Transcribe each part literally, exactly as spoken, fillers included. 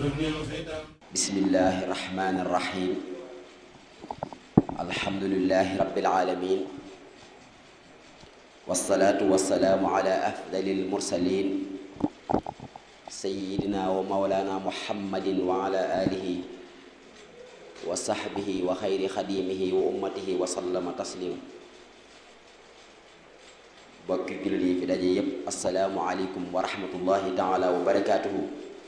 bismillahi rahmani rahim alhamdulillahi rabbil alamin wassalatu wassalamu ala afdalil mursalin sayyidina wa mawlana muhammadin wa ala alihi wa sahbihi wa khayri khadimihi wa ummatihi wa sallama taslima. bokki jullit yi fi daje yépp assalaamu aleykum wa rahmatullahi taala wa barakaatuhu.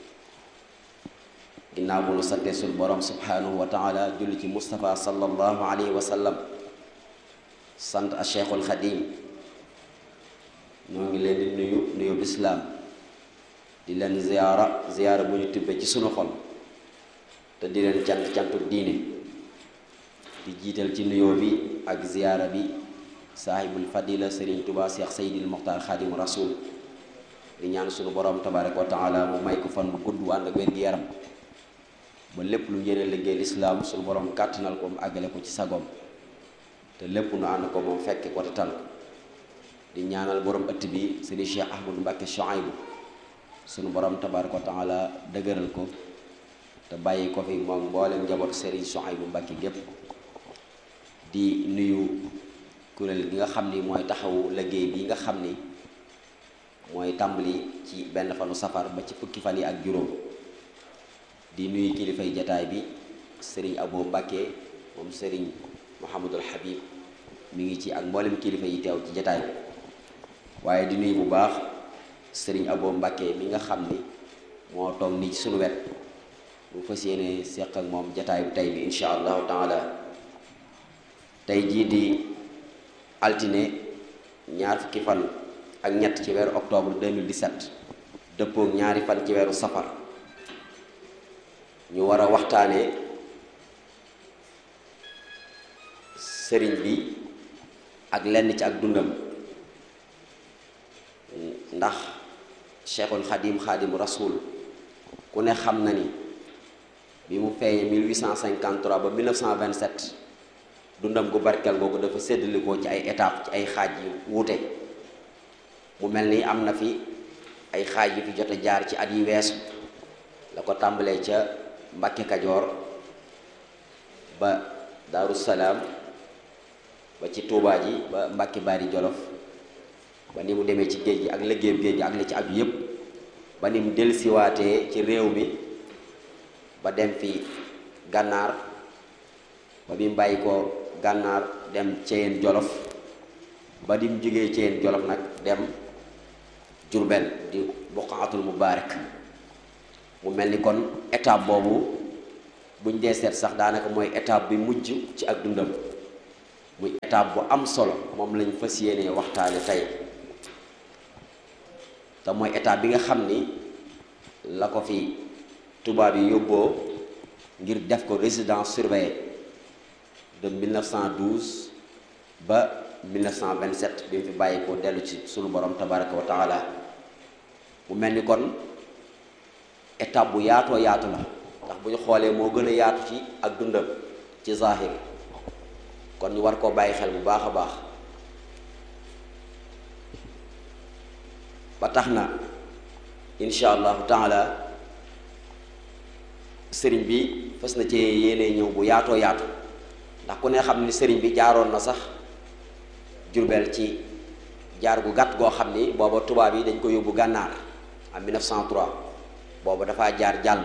ginnaaw bu nu sante sul borom subhanahu wa taala julli ci Mustafa sallallahu alayhi wa sallam, sant a cheikhul xadim, ñoo ngi leen di nuyu nuyu lislaam di leen ziyaara ziyaara bu ñu tibbe ci sunu xol te di leen cant cantu diine, di jiital ci nuyoo bi ak ziyaara bi saahibul fadila Serigne Touba Cheikh Seydil Mokhtar Xaadimu Rasul, di ñaan sunu borom tabaraka wa taala mu may ko fan bu gudd ànd ak wér-gi-yaram ba lépp lu njëriñ liggéey lislaam sunu borom kàttanal ko mu àggale ko ci sagoom te lépp nu ànd ko moom fekke ko te tal ko. di ñaanal borom ëtt bi Serigne Cheikh Ahmadou Mbacké Chouaïbou, sunu borom tabaraka wa taala dëgëral ko te bàyyi ko fi moom mboolem njaboot Serigne Chouaïbou Mbacké gépp. di nuyu kuréel gi nga xam ni mooy taxawu liggéey bi nga xam ni mooy tàmbali ci benn fanu safar ba ci fukki fan yi ak juróom. di nuyu kilifay jataay bi Serigne Abo Mbacké moom Serigne Mouhamadul Habib mi ngi ci ak mboolem kilifa yi teew ci jataay bi, waaye di nuyu bu baax Serigne Abo Mbacké mi nga xam ni moo toog nii ci sunu wet bu fas yéene seq ak moom jataay bu tey bi insha allahu taala. tey jii di altine ñaar fukki fan ak ñett ci weeru octobre deux mille dix-sept dëppook ñaari fan ci weeru safar, ñu war a waxtaane sëriñ bi ak lenn ci ak dundam, ndax cheikhul xadim xaadimu rasul ku ne xam na ni bi mu feeñee mille huit cent cinquante-trois ba mille neuf cent vingt-sept dundam gu barkeel googu dafa séddalikoo ci ay étapes ci ay xaaj yu wuute. mu mel ni am na fi ay xaaj yu fi jot a jaar ci at yi weesu, la ko tàmbalee ca Mbàkke Kajoor ba Daaru Salaam ba ci Tuubaa ji ba Mbàkke Bari Jolof, ba ni mu demee ci géej gi ak liggéeyu géej gi ak li ci aju yépp, ba ni mu dellusiwaatee ci réew mi ba dem fi gànnaar, ba bi mu bàyyi ko gànnaar dem Ceyeen Jolof, ba di mu jógee Ceyeen Jolof nag dem Jurbel di Buqaatul Mubaarak. mu mel ni kon étape boobu buñ dee seet sax daanaka mooy étape bi mujj ci ak dundam, muy étape bu am solo moom lañ fas yéenee waxtaane tey, te mooy étape bi nga xam ni la ko fi tubaab yi yóbboo ngir def ko résidence surveillée de mille neuf cent douze ba mille neuf cent vingt-sept bi mu fi bàyyi ko dellu ci sunu borom tabaraka wa taala. mu mel ni kon étape bu yaatoo yaatu la, ndax bu ñu xoolee moo gën a yaatu ci ak dundam ci zahir, kon ñu war koo bàyyi xel bu baax a baax. ba tax na insha allahu taala sëriñ bi fas na ci yéene ñëw bu yaatoo yaatu, ndax ku ne xam ni sëriñ bi jaaroon na sax Jurbel ci jaar gu gàtt goo xam ni booba tubaab yi dañ ko yóbbu gànnaar en mille neuf cent trois, booba dafaa jaar jàll.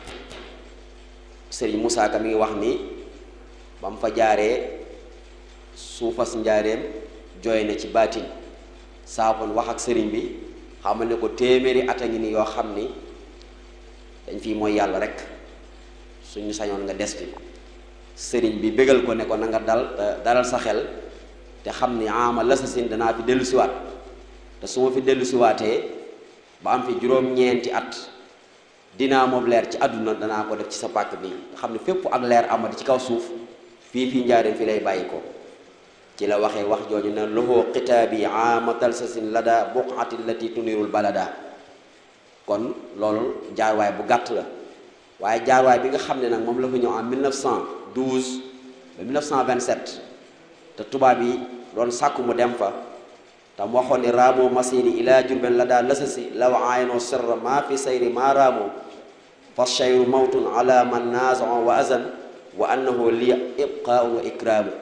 sëriñ Moussa Ka mi ngi wax ni ba mu fa jaaree suufas njaareem jooy na ci baatin, saafoon wax ak sëriñ bi xamal ne ko téeméeri at a ngi ni yoo xam ni dañ fii mooy yàlla rek, suñu sañoon nga des fi. sëriñ bi bégal ko ne ko na nga dal dalal sa xel te xam ni ama la sa sin danaa fi dellu siwaat, te su ma fi dellu siwaatee ba am fi juróom-ñeenti at dinaa moom leer ci àdduna danaa ko def ci sa pàkk bi nga xam ne fépp ak leer amati ci kaw suuf fii fii njaareem fi lay bàyyi ko. ci la waxee wax jooju ne lahu xitaabi amatal sa sin lada buqati lati tunirul balada. kon loolu jaarwaay bu gàtt la, waaye jaarwaay bi nga xam ne nag moom la fa ñëw en mille neuf cent douze ba mille neuf cent vingt-sept te tubaab yi doon sàkku mu dem fa, tam waxoon ni raamoo masiri ila Jurbel la daa lasasi law ayno sirra maa fi sayri maa raamoo. fa shayru mawtun ala man naazaa wa azan wa annahu li ibqaau wa ikraamu.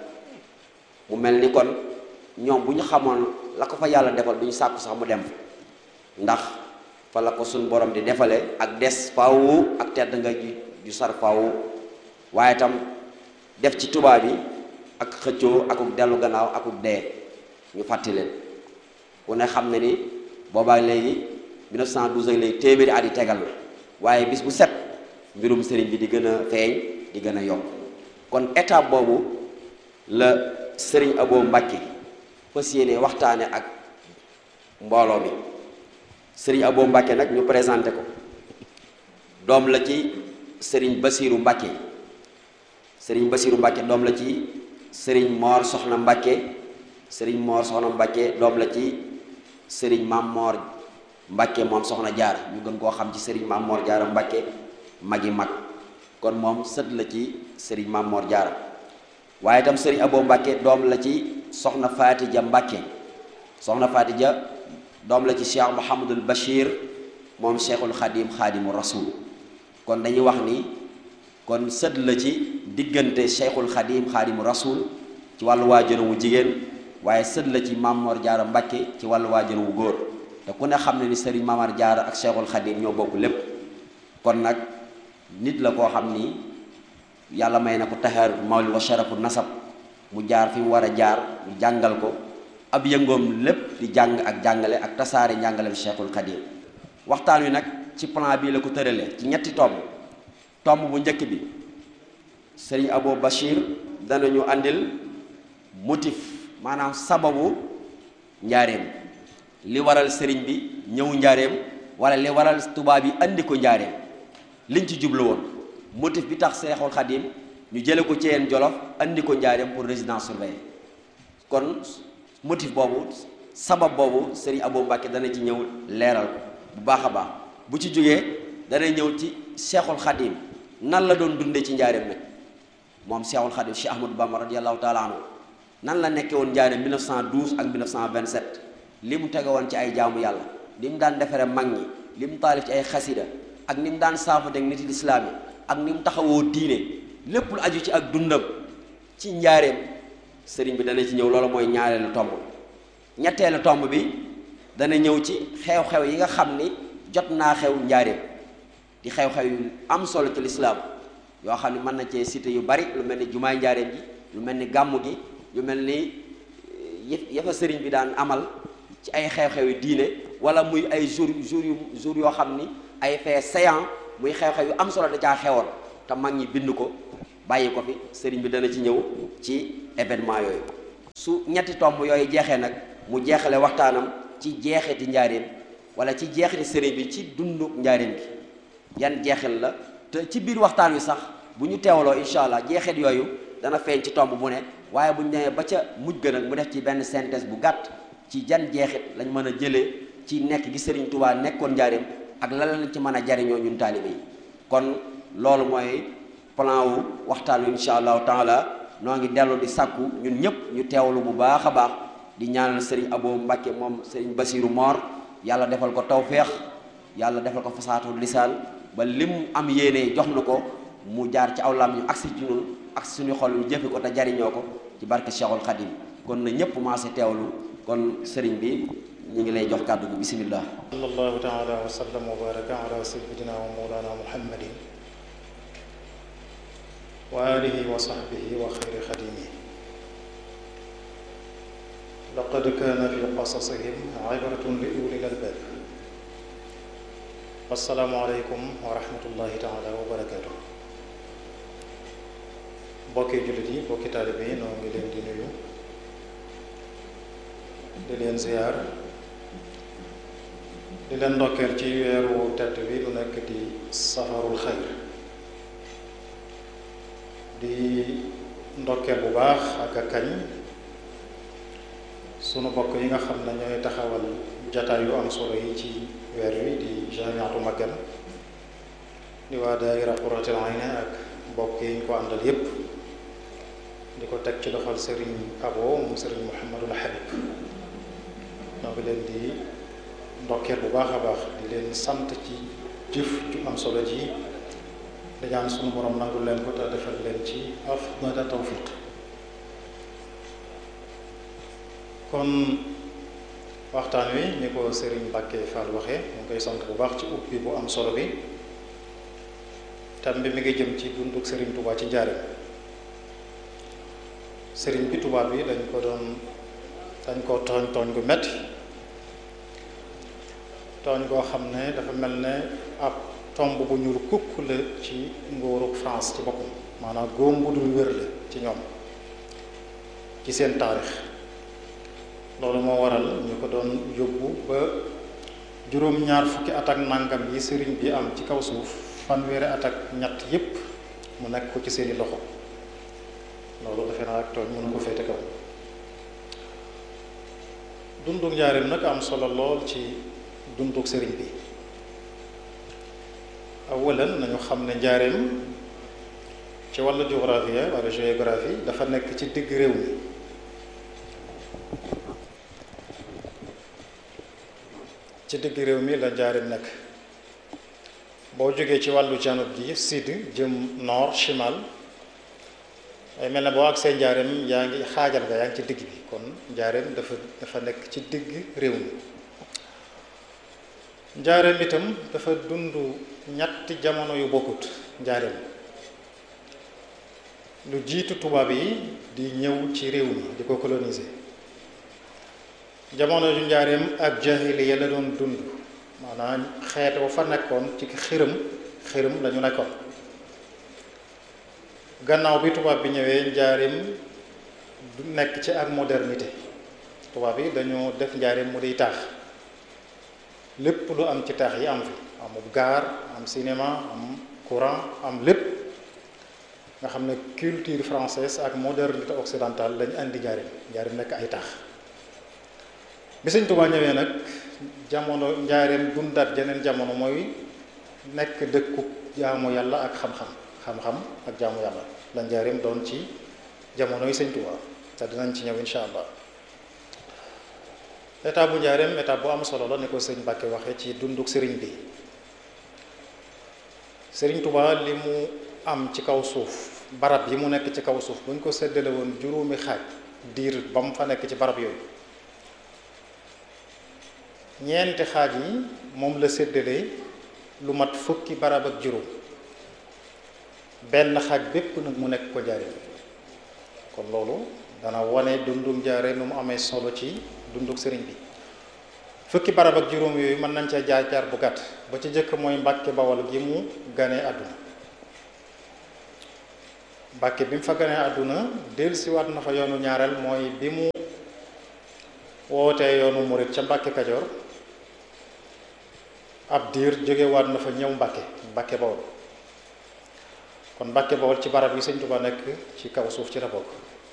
mu mel ni kon ñoom bu ñu xamoon la ko fa yàlla defal du ñu sàkku sax mu dem fa ndax fa la ko suñ borom di defale ak des faaw ak tedd nga ju sar faaw waaye tam def ci tubaab yi ak xëccoo akuk dellu gannaaw akuk dee ñu fàtti leen ku ne xam ne ni boobaa léegi mille neuf cent douze ak léegi téeméeri at yi tegal na waaye bis bu set mbirum sëriñ bi di gën a feeñ di gën a yokk kon étape boobu la sëriñ Abo Mbàkke fas yéene waxtaane ak mbooloo mi. sëriñ Abo Mbàkke nag ñu présenté ko doom la ci sëriñ Basiiru Mbàkke sëriñ Basiiru Mbàkke doom la ci sëriñ Moor Soxna Mbàkke sëriñ Moor Soxna Mbàkke doom la ci sëriñ Maam Moor Mbàkke moom Soxna Jaara ñu gën koo xam ci sëriñ Maam Moor Jaara Mbàkke magi mag kon moom sët la ci sëriñ Maam Moor Jaara waaye itam sëriñ Abo Mbàkke doom la ci soxna Faatija Mbàkke soxna Faatija doom la ci Cheikh Mouhamadul Bachir moom Cheikhul Khadim Khadimu Rasul kon dañuy wax ni kon sët la ci diggante Cheikhul Khadim Khadimu Rasul ci wàllu waajuram wu jigéen waaye sët la ci Maam Moor Jaara Mbàkke ci wàllu waajuram wu góor te ku ne xam ne ni sëriñ Mamar Jaara ak Cheikhul Khadim ñoo bokk lépp kon nag nit la koo xam ni yàlla may na ko taxaar mawli wa sharafu nasab mu jaar fi mu war a jaar mu jàngal ko ab yëngoom lépp di jàng ak jàngale ak tasaare njàngale Cheikhul Khadim waxtaan wi nag ci plan bii la ko tëralee ci ñetti tomb tomb bu njëkk bi sëriñ Abo Bachir danañu andil motif maanaam sababu njaareem li waral sëriñ bi ñëw njaareem wala li waral tubaab yi andi ko njaareem liñ ci jublu woon motif bi tax Cheikhul Khadim ñu jële ko ci yeen Jolof andi ko njaareem pour résidence surveillée kon motif boobu sabab boobu sëriñ Abo Mbàkke dana ci ñëw leeral ko bu baax a baax bu ci jógee dana ñëw ci Cheikhul Khadim nan la doon dundee ci njaareem nag moom Cheikhul Khadim Cheikh Ahmadou Bamba radiyallahu taala anhu nan la nekkee woon njaareem mille neuf cent douze ak mille neuf cent vingt-sept li mu tege woon ci ay jaamu yàlla li mu daan defare mag ñi li mu taalif ci ay xasida ak ni mu daan saafu deg nit lislaam yi ak ni mu taxawoo diine lépp lu aju ci ak dundam ci njaareem sëriñ bi dana ci ñëw loolu mooy ñaareelu tomb ñetteelu tomb bi dana ñëw ci xew-xew yi nga xam ni jot naa xew njaareem di xew-xew yu am solo ci lislaam yoo xam ne mën na cee cité yu bari lu mel ni jumaay njaareem ji lu mel ni gàmmu gi lu mel ni yëf yëfa sëriñ bi daan amal ci ay xew-xew yu diine wala muy ay jour jour yu jour yoo xam ni ay fait séant muy xew-xew yu am solo da caa xewoon te mag ñi bind ko bàyyi ko fi sëriñ bi dana ci ñëw ci événement yooyu su ñetti tomb yooyu jeexee nag mu jeexale waxtaanam ci jeexiti njaareem wala ci jeexiti sëriñ bi ci dundu njaareem gi yan jeexil la te ci biir waxtaan wi sax bu ñu teewloo incha allah jeexit yooyu dana feeñ ci tomb bu ne waaye bu ñu demee ba ca mujj gën nag mu def ci benn synthèse bu gàtt ci jan jeexit lañ mën a jëlee ci nekk gi sëriñ Tuubaa nekkoon njaareem ak lan lañ ci mën a jariñoo ñun taalibe yi kon loolu mooy plan wu waxtaan wi incha allahu taala noo ngi dellu di sàkku ñun ñëpp ñu teewlu bu baax a baax di ñaanal sëriñ Abo Mbàkke moom sëriñ Basiiru Moor yàlla defal ko tawféex yàlla defal ko fasaatu lisaan ba lim am yéene jox na ko mu jaar ci aw lam ñu agsi ci ñun agsi suñu xol ñu jëfe ko te jariñoo ko ci barke Cheikhul Khadim kon na ñëpp maase teewlu kon sëriñ bi ñu ngi lay jox kàddu gi bismillah. sallallahu taala wa sallam wa baraka ala sayyidina wa mawlana muhammadin wa alihi wa sahbihi wa xayri xadimihi laqad kaana fi qasasihim ibratun li ulil albab. assalaamu aleykum wa rahmatullahi taala wa barakatuh. bokki jullit yi bokki taalibe yi noo ngi leen di nuyu di leen ziyaar di leen ndokkeel ci weeru tedd bi du nekk di safarul xayr di ndokkeel bu baax ak a kañ sunu bokk yi nga xam ne ñooy taxawal jataay yu am solo yi ci weer wi di jamiatu Magal di waa daayira Qurratul Ayni ak bokk yi ñu ko àndal yépp di ko teg ci loxol sëriñ Abo mu sëriñ Muhammadul Habib noo ngi leen di ndokkeel bu baax a baax di leen sant ci jëf ju am solo ji di ñaan sunu borom nangul leen ko te defal leen ci afdala tawfiq. kon waxtaan wi ni ko Serigne Mbacke Fall waxee mu ngi koy sant bu baax ci ubbi bu am solo bi. tam bi mi ngi jëm ci dunduk Serigne Touba ci njaareem. Serigne bi Touba bi dañ ko doon dañ koo tooñ tooñ gu metti tooñ goo xam ne dafa mel ne ab tomb bu ñuul kukk la ci nguurug France ci boppam maanaam góom bu dul wér la ci ñoom ci seen taarix. loolu moo waral ñu ko doon yóbbu ba juróom-ñaar fukki at ak nangam yi sëriñ bi am ci kaw suuf fanweeri at ak ñett yépp mu nekk ko ci seeni loxo. loolu defe naa ak tooñ mënu ko féete kaw. dunduk njaareem nag am solo lool ci dunduk sëriñ bi. awalan nañu xam ne njaareem ci wàllu géographie wala géographie dafa nekk ci digg réew mi. ci digg réew mi la njaareem nekk. boo jógee ci wàllu janub gi sud jëm nord chimal ay mel ne boo ak seen njaareem yaa ngi xaajal nga yaa ngi ci digg bi kon njaareem dafa dafa nekk ci digg réew mi. njaareem itam dafa dund ñetti jamono yu bokkut. njaareem lu jiitu tubaab yi di ñëw ci réew mi di ko coloniser. jamono yu njaareem ak jahiliya la doon dund maanaam xeet wa fa nekkoon ci xërëm xërëm lañu nekkoon. gannaaw bi tubaab bi ñëwee njaareem du nekk ci ak modernité. tubaab bi dañoo def njaareem mu di taax lépp lu am ci taax yi am fi amul gaar am cinéma am courant am lépp nga xam ne culture française ak modernité occidentale lañu andi njaareem njaareem nekk ay taax. bi Sëñ Tuubaa ñëwee nag jamono njaareem dundaat jeneen jamono mooy nekk dëkku jaamu yàlla ak xam-xam xam-xam ak jaamu yàlla la njaareem doon ci jamono yi Sëñ Tuubaa te dinañ ci ñëw insha allah. état bu njaareem état bu am solo la ni ko sëñ Mbàkke waxee ci dunduk sëriñ bi. Sëriñ Tuubaa li mu am ci kaw suuf barab yi mu nekk ci kaw suuf bu ñu ko séddale woon juróomi xaaj diir ba mu fa nekk ci barab yooyu ñeenti xaaj yi moom la séddale lu mat fukki barab ak juróom benn xaaj bépp nag mu nekk ko njaareem. kon loolu dana wane dundum njaareem nu mu amee solo ci dunduk sëriñ bi. fukki barab ak juróom yooyu mën nañ ca jaar jaar bu gàtt ba ci jëkk mooy Mbàkke Bawol gi mu ganee àdduna. Mbàkke bi mu fa ganee àdduna dellusiwaat na fa yoonu ñaareel mooy bi mu wootee yoonu murit ca Mbàkke Kajoor ab diir jógewaat na fa ñëw Mbàkke Mbàkke Bawol. kon Mbàkke Bawol ci barab yi Sëñ Tuubaa nekk ci kaw suuf ci la bokk.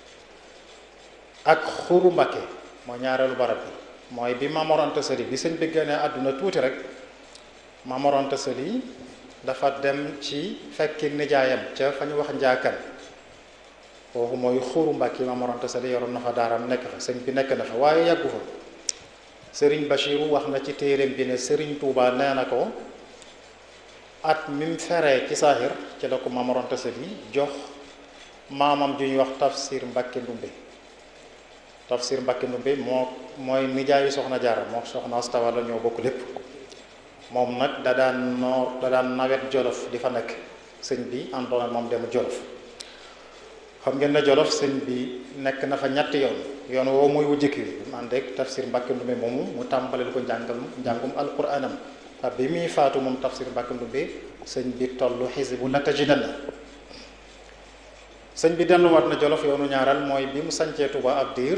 ak Xuru Mbàkke mooy ñaareelu barab bi mooy bi Maam Mor Anta Sali bi sëñ bi ganee àdduna tuuti rek Maam Mor Anta Sali dafa dem ci fekki nijaayam ca fa ñu wax njaakan foofu mooy Xuru Mbàkke Maam Mor Anta Sali yoroon na fa daaram nekk fa sëñ bi nekk na fa waaye yàggu fa. Sëriñ Bachiru wax na ci téereem bi ne Sëriñ Tuubaa nee na ko at mi mu feree ci saaxir ci la ko Maam Mor Anta Sali jox maamam ju ñuy wax Tafsir Mbàkke Ndumbe. Tafsir Mbàkke Ndumbe moo mooy nijaayu soxna Jaara moo soxna Asta Walo ñoo bokk lépp. moom nag da daan noor da daan nawet Jolof di fa nekk sëñ bi àndoon ak moom dem Jolof. xam ngeen ne Jolof sëñ bi nekk na fa ñetti yoon yoon woo mooy wu jëkk wi mu ànd ak Tafsir Mbàkke Ndumbe moomu mu tàmbaleel ko njàngal njàngum alquraanam te bi muy faatu moom Tafsir Mbàkke Ndumbe sëñ bi tollu xisbu la tajidanna. sëñ bi delluwaat na Jolof yoonu ñaaral mooy bi mu sancee Tuuba ab diir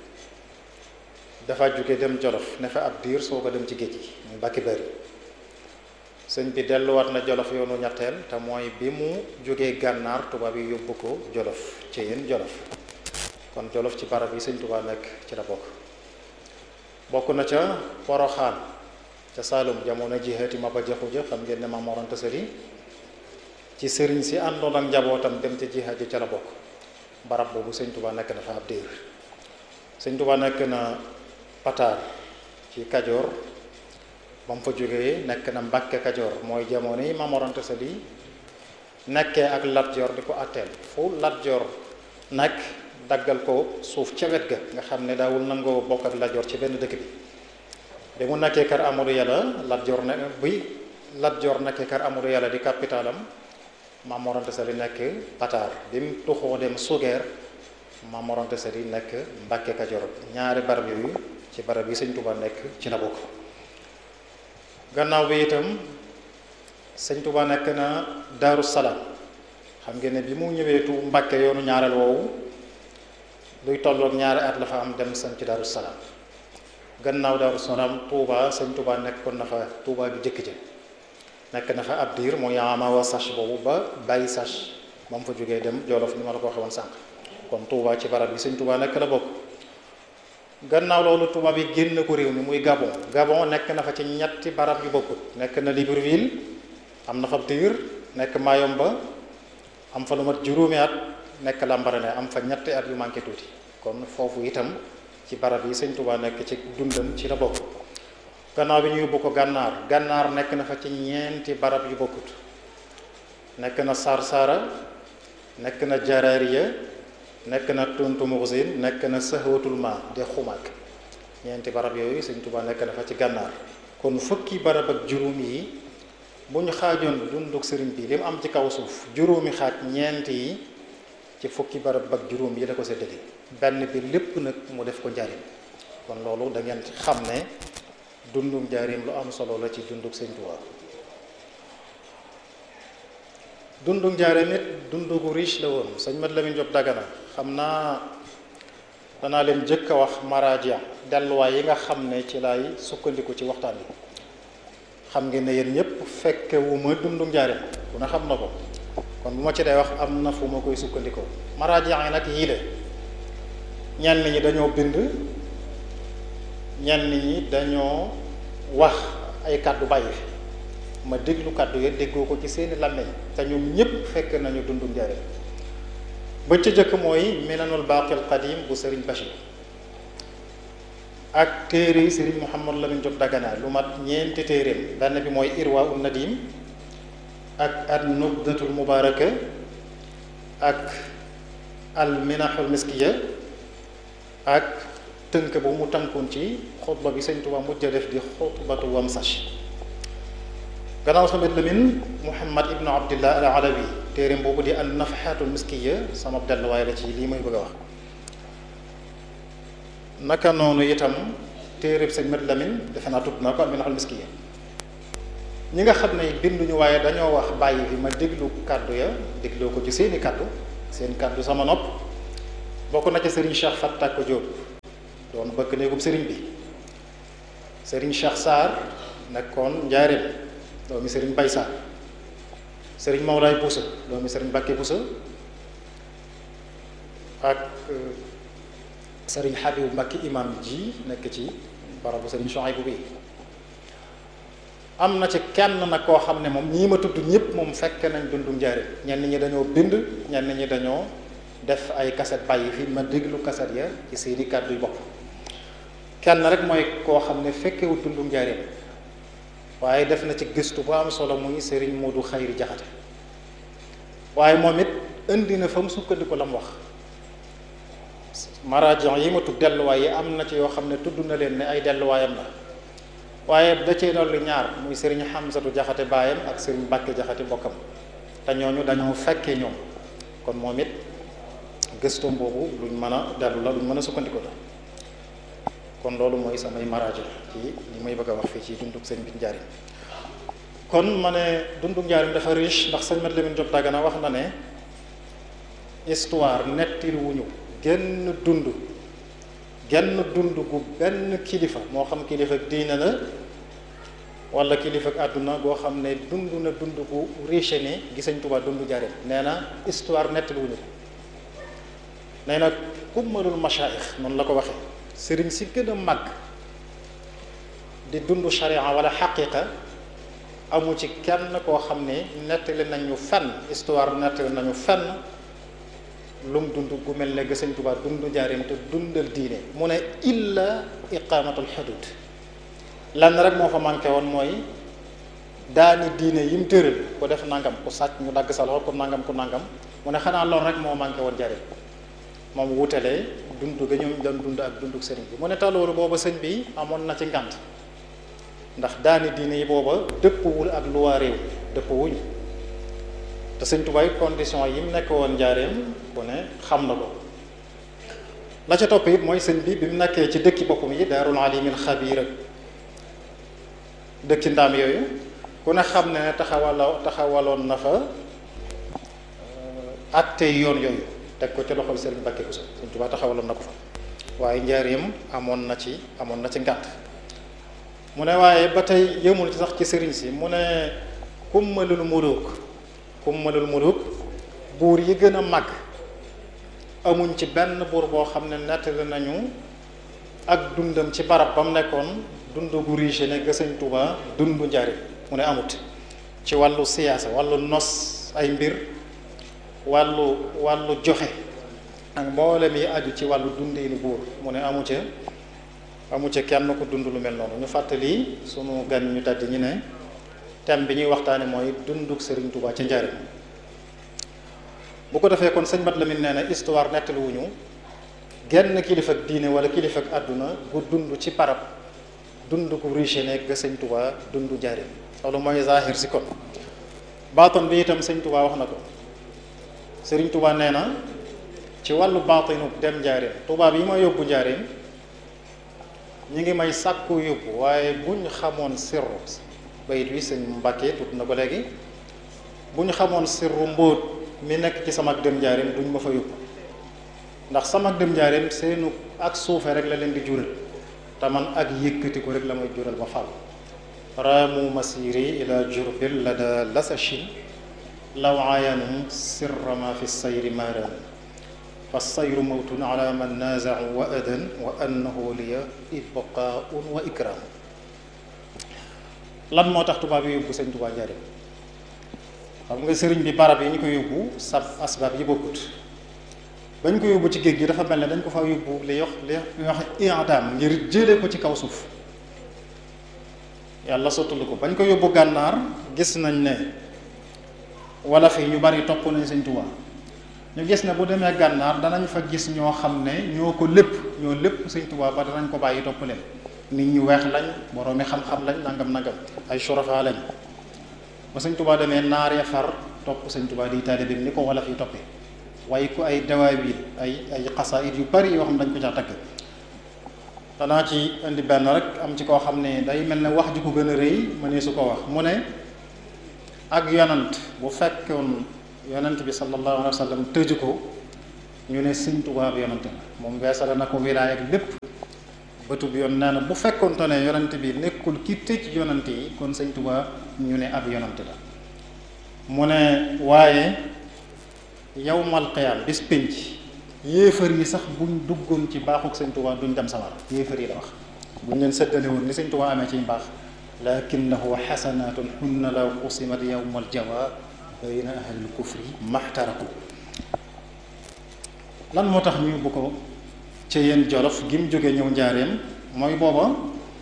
dafa jóge dem Jolof ne fa ab diir soo ko dem ci géej gi muy Mbàkke Bari. sëñ bi delluwaat na Jolof yoonu ñetteel te mooy bi mu jógee gànnaar tubaab yi yóbbu ko Jolof ci yéen Jolof. kon Jolof ci barab yi sëñ Tuuba nekk ci la bokk. bokk na ca Poroxaan ca Saalum jamono jihaati Maba Jaxu Ja xam ngeen ne Maam Mor Anta Sali ci sëriñ si àndoon ak njabootam dem ca jihaat ji ca la bokk. barab boobu sëñ Tuuba nekk na fa ab diir. sëñ Tuuba nekk na Pataar ci Kajoor ba mu fa jógee nekk na Mbàkke Kajoor mooy jamono yi Maam Mor Anta Sali nekkee ak Lat Joor di ko atteel fu Lat Joor nekk daggal ko suuf ca wet ga nga xam ne daawul nangoo bokk ak Lat Joor ci benn dëkk bi bi mu nekkee kër Amadou Yàlla Lat Joor ne bi Lat Joor nekkee kër Amadou Yàlla di capitalam Maam Mor Anta Sali nekk Pataar bi mu tuxoo dem Sugeer Maam Mor Anta Sali nekk Mbàkke Kajoor ñaari barab yooyu ci barab yi Sëñ Tuubaa nekk ci la bokk gannaaw bi itam Sëñ Tuubaa nekk na Daaru Salaam xam ngeen ne bi mu ñëwee tu Mbàkke yoonu ñaareel woowu luy tolloog ñaari at la fa am dem sañ ci Daaru Salaam gannaaw Daaru Salaam Tuubaa Sëñ Tuubaa nekkoon na fa Tuubaa bi jëkk ja nekk na fa ab diir mooy ama wa sach boobu ba bàyyi sach moom fa jógee dem Jolof ni ma la ko waxee woon sànq kon Tuubaa ci barab yi Sëñ Tuubaa nekk la bokk gannaaw loolu Tuubaa bi génn ko réew mi muy Gabon Gabon nekk na fa ci ñetti barab yu bokkut nekk na Libreville am na fa diir nekk Mayomba am fa lu mat juróomi at nekk Lambaréné am fa ñetti at yu manqué tuuti kon foofu itam ci barab yi Sëñ Tuubaa nekk ci dundam ci la bokk gannaaw bi ñu yóbbu ko gànnaar gànnaar nekk na fa ci ñeenti barab yu bokkut nekk na Sarsara nekk na Jaraariya nekk na Tuntu Muxsin nekk na Sahwatul Ma de xumaak ñeenti barab yooyu Sëñ Tuubaa nekk na fa ci gànnaar kon fukki barab ak juróom yi bu ñu xaajoon dunduk sëriñ bi li mu am ci kaw suuf juróomi xaaj ñeent yi ci fukki barab ak juróom yi la ko séddale benn bi lépp nag mu def ko njaarim kon loolu da ngeen xam ne dunduk njaarim lu am solo la ci dunduk Sëñ Tuubaa dunduk njaarim it dundugu riche la woon sëñ Mat Lamin Jóob Dagana xam naa danaa leen jëkk a wax maraaja delluwaay yi nga xam ne ci lay sukkandiku ci waxtaan bi xam ngeen ne yéen ñëpp fekke wu ma dunduk njaarim ku ne xam na ko kon bu ma ci dee wax am na fu ma koy sukkandikoo maraaja yi nag yii de ñenn ñi dañoo bind ñenn ñi dañoo wax ay kàddu bàyyi fi ma déglu kàddu ya déggoo ko ci seeni làmmiñ te ñoom ñëpp fekk nañu dunduk njaarim ba ca jëkk mooy Minanul Baaqil Qadim bu Sëriñ Bachir ak téere Sëriñ Mouhamad Lamin Jóob Dagana lu mat ñeenti téeréem benn bi mooy Irwa un Nadim ak an Nubdatul Mubaraka ak al Minahul Miskiya ak tënk bu mu tënkoon ci xutba bi Sëñ Tuubaa mujj a def di xutbatu Wamsach gannaaw Sëñ Lamin Muhammad ibnu Abdillah al Alawi téeréem boobu di an Nafhatul Miskiya sama delluwaay la ci lii may bëgg a wax naka noonu itam téeréb Sëñ Mat Lamin defe naa tudd na ko al Minahul Miskiya ñi nga xam ne binduñu waaye dañoo wax bàyyi fi ma déglu kàddu ya dégloo ko ci seeni kàddu seen kàddu sama nopp bokk na ca Serigne Cheikh Fatak Diop doon bëgg néegum Serigne bi Serigne Cheikh Sarr nekkoon Njaaréem doomi Serigne Bay Sarr Serigne Mawlaay Boussa doomi Serigne Bakke Boussa ak Serigne Habib Mbacke imam ji nekk ci barabu Serigne Chouaïbou bi am na ci kenn nag koo xam ne moom ñii ma tudd ñëpp moom fekk nañ dundum njaarim ñenn ñi dañoo bind ñenn ñi dañoo def ay kaset bàyyi fi ma déglu kaset ya ci seeni kàddu yu bopp kenn rek mooy koo xam ne fekkewut dundum njaarim waaye def na ci gëstu bu am solo muy Serigne Modou Khayri Jaxate waaye moom it indi na fa mu sukkandiku la mu wax marajon yi ma tudd delluwaay yi am na ci yoo xam ne tudd na leen ne ay delluwaayam la waaye da cee dolli ñaar muy Serigne Hamsatu Jaxate baayam ak Serigne Mbàkke Jaxate mbokkam te ñooñu dañoo fekkee ñoom kon moom it gëstoom boobu luñ mën a dellu la luñ mën a sukkandiku la kon loolu mooy samay marajo ci li may bëgg a wax fii ci dunduk sëñ bi njaarim kon ma ne dunduk njaarim dafa riche ndax sëñ Mat Lamin Jóob Dagana wax na ne histoire nettali wuñu genn dund genn dund gu benn kilifa moo xam kilifa diine la wala kilifa àdduna goo xam ne dund na dund gu riche ni gi Sëñ Tuubaa dund njaarim nee na histoire nettali wuñu ko nee na kummalul mashaayix noonu la ko waxee sëriñ si gën a màgg di dund sharia wala xaqiqa amu ci kenn koo xam ne nettali nañu fenn histoire nettali nañu fenn lum dund gu mel ne ga Sëñ Tuubaa dund njaarim te dundal diine mu ne illa iqamatul xudud lan rek moo fa manqué woon mooy daani diine yi mu tëral ku def nangam ku sàcc ñu dagg sa loxo ku nangam ku nangam mu ne xanaa loolu rek moo manqué woon njariñ moom wutalee dund ga ñoom doon dund ak dunduk sëriñ bi mu ne taloolu booba sëñ bi amoon na ci ngànt ndax daani diine yi booba dëppwul ak lu waa réew dëpp wuñu te sëñ Tuubaa condition yi mu nekk woon njaareem ku ne xam na ko la ca topp it mooy sëñ bi bi mu nekkee ci dëkki boppam yi daarul alimil xabiir ak dëkki ndaam yooyu ku ne xam ne taxawala taxawaloon na fa atte yoon yooyu teg ko ci loxol sëriñ Mbàkke Buso sëñ Tuubaa taxawaloon na ko fa waaye njaareem amoon na ci amoon na ci ngànt mu ne waaye ba tey yëmul ci sax ci sëriñ si mu ne kummalul muluk kummalul muluk buur yi gën a mag amuñ ci benn buur boo xam ne nettali nañu ak dundam ci barab ba mu nekkoon dund gu riche ne ga sëñ Tuubaa dundu njariñ mu ne amut ci wàllu siyaasa wàllu nos ay mbir wàllu wàllu joxe ak mboolem yi aju ci wàllu dundinu buur mu ne amu ca amu ca kenn ko dund lu mel noonu ñu fàttali sunu gan ñu tàdd ñi ne thème bi ñuy waxtaane mooy dunduk sëriñ Tuubaa ca njariñ bu ko defee kon sëñ Mat Lamin nee na histoire nettali wuñu genn kilifa ak diine wala kilifa ak àdduna gu dund ci barab dund gu riche nekk ga sëñ Tuubaa dund njariñ loolu mooy zahir si kon baaton bi itam sëñ Tuubaa wax na ko sëriñ Tuubaa nee na ci wàllu baatinu dem njaareem tubaab yi ma yóbbu njaareem ñi ngi may sàkku yóbbu waaye buñ xamoon sirru bayit wi sëñ Mbàkke tudd na ko léegi buñ xamoon sirru mbóot mi nekk ci sama dem njaareem duñ ma fa yóbbu ndax sama dem njaareem seenu ak suufe rek la leen di jural te man ak yëkkati ko rek la may jural ba fàll raamu masiri ila jurbil la da lasachin law aayanu sirra ma fi sayri maaran fa sayru mawtun ala man naazau wa adan wa annahu liya ibqaun wa ikram lan moo tax tubaab yi yóbbu sëñ Tuubaa njariñ xam nga sëriñ bi barab yi ñu ko yóbbu sab asbaab yi bokkut bañ ko yóbbu ci géej gi dafa mel ne dañ ko fa yóbbu li yox li wax i'dam ngir jële ko ci kaw suuf yàlla sottalu ko bañ ko yóbbu gànnaar gis nañ ne wala fi ñu bari topp nañ sëñ Tuubaa ñu gis ne bu demee gànnaar danañ fa gis ñoo xam ne ñoo ko lépp ñoo lépp sëñ Tuubaa ba danañ ko bàyyi topp leen nit ñu weex lañ boroomi xam-xam lañ nangam nangam ay surafa lañ ba sëñ Tuubaa demee naar ya far topp sëñ Tuubaa di taalibe bi ni ko wala fi toppee waaye ku ay dawaawiin ay ay xasaayid yu bari yoo xam ne dañ ko caa tagg danaa ci indi benn rek am ci koo xam ne day mel ne wax ji ko gën a rëy ma ne su ko wax mu ne ak yonant bu fekkoon yonant bi sallallahu alayhi wa sallam tëju ko ñu ne sëñ Tuubaa bi yonant la moom weesale na ko wilaaya ak lépp bëtu bi yoon nee na bu fekkoonte ne yonant bi nekkul ki tëj yonant yi kon sëñ Tuubaa ñu ne ab yonant la mu ne waaye yawmal qiyaam bis pénc yéefar yi sax buñ duggoon ci baaxuk sëñ Tuubaa duñ dem sawar yéefar yi la wax buñ leen séddale woon ni sëñ Tuubaa amee ci mbaax lakinnahu xasanatun hunna law qusimat yawmal jawa bayna ahlil kufri maxtaraku lan moo tax ñu yóbbu ko ci yéen jolof gi mu jógee ñëw njaareem mooy booba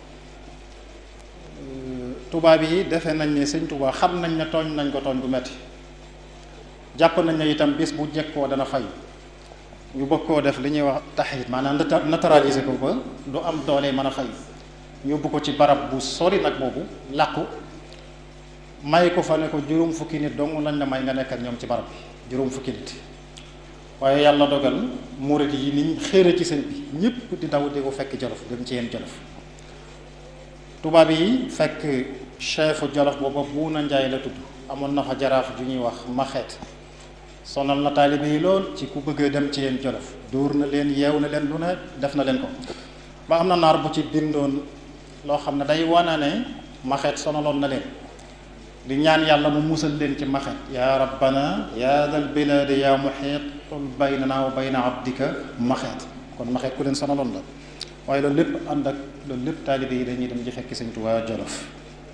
tubaab yi defe nañ ne sëñ Tuubaa xam nañ ne tooñ nañ ko tooñ bu metti jàpp nañ ne itam bis bu jekkoo dana fay ñu bëgg koo def li ñuy wax taxit maanaam naturaliser ko ba du am doole mën a fay yóbbu ko ci barab bu sori nag boobu làqu may ko fa ne ko juróom fukki nit dong lañ la may nga nekk ak ñoom ci barab bi juróom fukki nit waaye yàlla dogal murid yi niñ xéere ci sëñ bi ñëpp di daw di ko fekk jolof dem ci yeen jolof tubaab yi fekk chefu jolof booba Buuna Njaay la tudd amoon na fa jaraaf ju ñuy wax maxeet sonal na taalibe yi lool ci ku bëgg dem ci yeen jolof dóor na leen yeew na leen lu ne def na leen ko ba am na naar bu ci bindoon loo xam ne day wana ne maxeet sonaloon na leen di ñaan yàlla mu musal leen ci maxeet yaa rabbana yaa dal bilaadi yaa muxiit qul baynana wa bayna abdika maxeet kon maxeet ku leen sonaloon la waaye loolu lépp ànd ak loolu lépp taalibe yi dañuy dem ci fekki sëñ Tuubaa jolof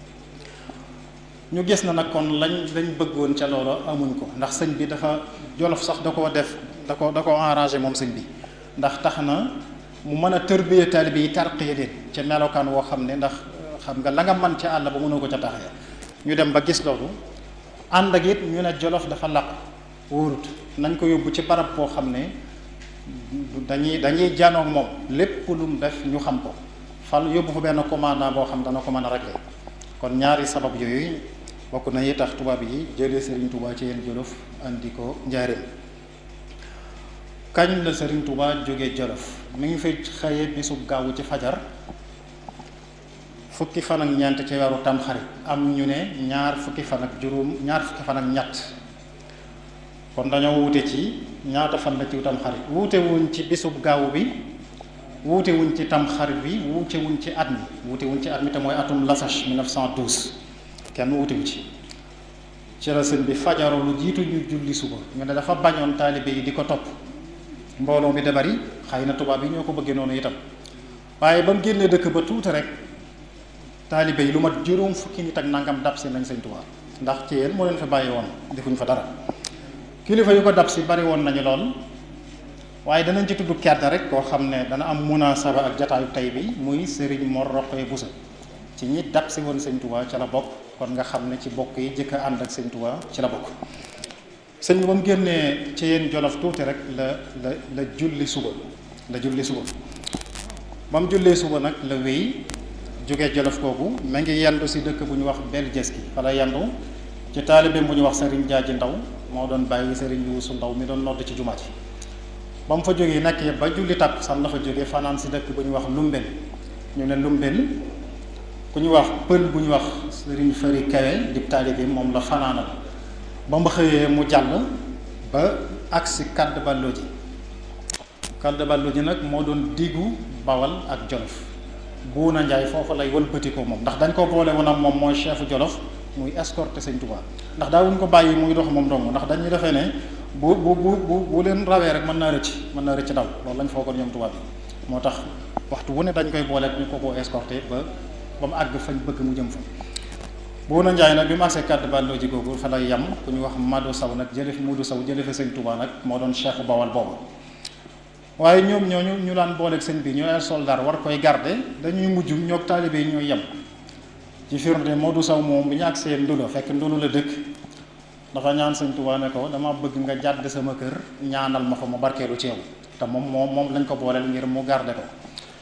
ñu gis na nag kon lañ lañ bëggoon ca loolu amuñ ko ndax sëñ bi dafa jolof sax da koo def da ko da ko arrangé moom sëñ bi ndax tax na mu mën a tërbiye taalibe yi tarqiye leen ca melokaan woo xam ne ndax xam nga la nga man ca àll ba mënoo ko ca taxee ñu dem ba gis loolu ànd ak it ñu ne Jolof dafa laq wóorut nañ ko yóbbu ci barab boo xam ne dañuy dañuy janoog moom lépp lu mu def ñu xam ko fal yóbbu fa benn commandant boo xam dana ko mën a régler kon ñaari sabab yooyu bokk na yi tax tubaab yi jëlee Serigne Touba ci yéen Jolof andi ko njaareem. kañ la Serigne Touba jógee Jolof mi ngi fay xëye bisub gaawu ci fajar fukki fan ak ñeent ci weeru tamxarit am ñu ne ñaar fukki fan ak juróom ñaar fukki fan ak ñett kon dañoo wuute ci ñaata fan la ci tamxarit wuute wuñ ci bisub gaawu bi wuute wuñ ci tamxarit bi wuute wuñ ci at mi wuute wuñ ci at mi te mooy atum lasach mille neuf cent douze kenn wuute wu ci ci la sëñ bi fajaroo lu jiitu ñu julli suba ñu ne dafa bañoon taalibe yi di ko topp mbooloo mi da bari xëy na tubaab yi ñoo ko bëggee noonu itam waaye ba mu génnee dëkk ba tuuti rek taalibe yi lu mat juróom fukki nit ak nangam dab si nañ sëñ Tuubaa ndax ci yéen moo leen fa bàyyi woon defuñ fa dara kilifa yu ko dab si bari woon nañu lool waaye danañ ci tudd kedd rek koo xam ne dana am munaasaba ak jataayu tey bi muy Serigne Mor Rokhaya Bousso ci ñi dab si woon sëñ Tuubaa ca la bokk kon nga xam ne ci bokk yi jëkk a ànd ak sëñ Tuubaa ci la bokk sëñ bi ba mu génnee ci yéen Jolof tuuti rek la la la julli suba la julli suba ba mu jullee suba nag la wéy jógee Jolof kooku ma ngi yendu si dëkk bu ñu wax Beljeski fa la yendu ci taalibeem bu ñu wax Serigne Jaaji Ndaw moo doon bàyyi Serigne Yuusu Ndaw mi doon nodd ci jumaa ji ba mu fa jógee nekk ba julli takk san la fa jógee fanaan si dëkk bu ñu wax Lumbel ñu ne Lumbel ku ñu wax pël bu ñu wax Serigne Fari Kawe di taalibeem moom la fanaanal ba mu xëyee mu jàll ba agsi Kadd Ballo ji Kadd Ballo ji nag moo doon diggu Bawal ak Jolof Buuna Njaay foofu lay wëlbati ko moom ndax dañ ko boole woon ak moom mooy chefu Jolof muy escorté sëñ Tuubaa ndax daawuñ ko bàyyi muy dox moom dong ndax dañuy defee ne bu bu bu bu bu leen rawee rek mën naa rëcc mën naa rëcc daw loolu lañ foogoon ñoom tubaab bi moo tax waxtu wu ne dañ koy booleeg ñu ko koo escorté ba ba mu àgg fañ bëgg mu jëm fa Buuna Njaay nag bi mu agsee Kadd Ballo ji googu fa lay yem ku ñu wax Mado Saw nag jële fi Mudu Saw jële fi sëñ Tuubaa nag moo doon chefu Bawal boobu waaye ñoom ñooñu ñu daan booleeg sëñ bi ñooy ay soldat war koy garder dañuy mujj ñoog taalibe yi ñooy yem ci firnde Modou Saw moom bi ñu agsee Ndulo fekk Ndulo la dëkk dafa ñaan sëñ Tuubaa ne ko dama bëgg nga jàdd sama kër ñaanal ma fa ma barkeelu ci yow te moom moom moom lañ ko booleel ngir mu garder ko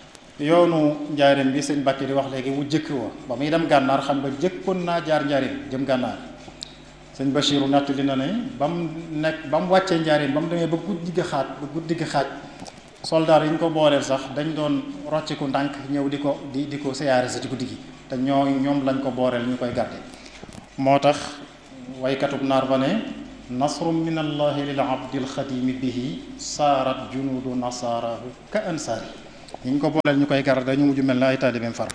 yoonu njaareem bi sëñ Bàkki di wax léegi wu jëkk wa ba muy dem gànnaar xam nga jëkkoon naa jaar njaareem jëm gànnaar sëñ Bachiru nettali na ne ba mu nekk ba mu wàccee njaareem ba mu demee ba guddi gi xaaj ba guddi gi xaaj soldaar yi ñu ko booleel sax dañ doon rocciku ndànk ñëw di ko di di ko siyaare sa ci guddi gi te ñoo ñoom lañ ko booleel ñu koy garde moo tax waykatub naar ba ne nasrum min allahi lil abdil xadimi bihi saarat junuudu nasaarahu ka ansaari yi ñu ko booleel ñu koy garde dañu mujj mel ne ay taalibeem far